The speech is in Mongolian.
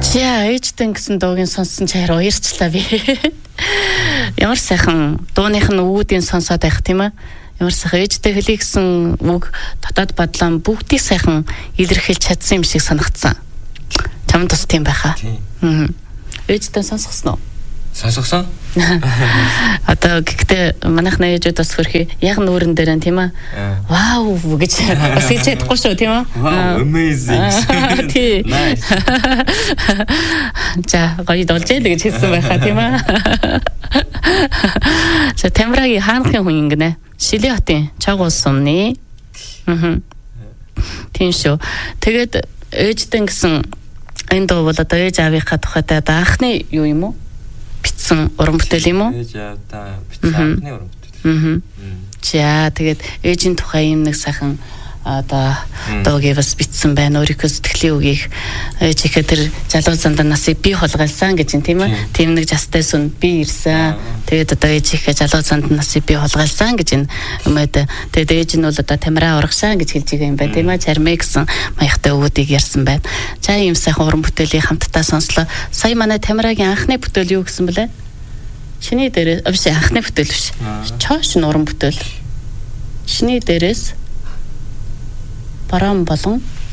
За ээжтэй гэсэн дуугийн сонссон чи харин уярчлаа би. Ямар сайхан дууных нь үүдийн сонсоод байх тийм ээ. Ямар сайхан ээжтэй хэлий гэсэн үг дотоод бодлоо бүгдийг сайхан илэрхийлж чадсан юм шиг санагдсан. Чамд бас тийм байхаа. Ээжтэй сонсгосон уу? Сонсгосон? Одоо гэхдээ манайх ээжүүд бас хөрхи яг нүүрэн дээр нь тийм ээ. Вау гэж бас хэлж чадахгүй шүү тийм ээ. Amazing. Тий. За гоё болж яадаг гэж хэлсэн байхаа тийм ээ. За Тамирагийн хаанхын хүн ингэнэ. Шилээ хотын чаг улс сумны. Тийм шүү. Тэгээд ээжтэй гэсэн энэ дуу бол одоо ээж аавынхаа тухайтай одоо анхны юу юм уу? Битсэн уран бүтээл юм уу? Ээж аавтаа битсэн анхны уран бүтээл. За тэгээд ээжийн тухай юм нэг сайхан одоо дуугийн бас битсэн байна. Өөрийнхөө сэтгэлийн үгийг ээжийнхээ тэр залуу зандан насыг би хулгайлсан гэж юм тийм ээ. Тэр нэг жастай сүн би ирсэн. Тэгээд одоо ээжийнхээ залуу зандан насыг би хулгайлсан гэж энэ юмэд. Тэгээд ээж нь бол одоо Тамираа урагшаа гэж хэлж байгаа юм байна тийм ээ. Чармэ гэсэн маягтай өвүүдийг ярьсан байна. За ийм сайхан уран бүтээлийг хамтдаа сонслоо. Сая манай Тамирагийн анхны бүтээл юу гэсэн бэлээ? Шиний дээрээс анхны бүтээл биш. Чоош уран бүтээл. Шиний дээрээс бараан болон